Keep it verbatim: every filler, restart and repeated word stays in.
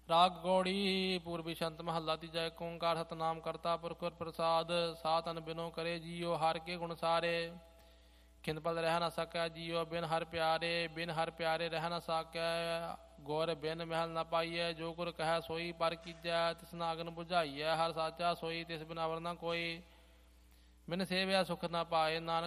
ਰਾਗ ਗੌੜੀ ਪੂਰਬੀ ਸ਼ੰਤ ਮਹੱਲਾ ਤੀਜਾ। ਏਕ ਓੰਕਾਰ ਸਤਿਨਾਮ ਕਰਤਾ ਪੁਰਖ ਪ੍ਰਸਾਦ। ਸਾਤ ਅਨ ਬਿਨੋ ਕਰੇ ਜੀਓ ਹਰ ਕੇ ਗੁਣ ਸਾਰੇ। ਖਿੰਦ ਪਲ ਰਹਿ ਨਾ ਸਕੈ ਜੀਓ ਬਿਨ ਹਰ ਪਿਆਰੇ। ਬਿਨ ਹਰ ਪਿਆਰੇ ਰਹਿ ਨਾ ਸਕੈ ਗੁਰ ਬਿਨ ਮਹਿਲ ਨਾ ਪਾਈਐ। ਜੋ ਗੁਰ ਕਹੈ ਸੋਈ ਪਰ ਕੀਜੈ ਤਿਸ ਨਾਗਨ ਬੁਝਾਈਐ। ਹਰ ਸਾਚਾ ਸੋਈ ਤਿਸ ਬਿਨ ਅਵਰ ਨਾ ਕੋਈ। ਬਿਨ ਸੇਵਿਆ ਸੁਖ ਨਾ ਪਾਏ ਨਾਨਕ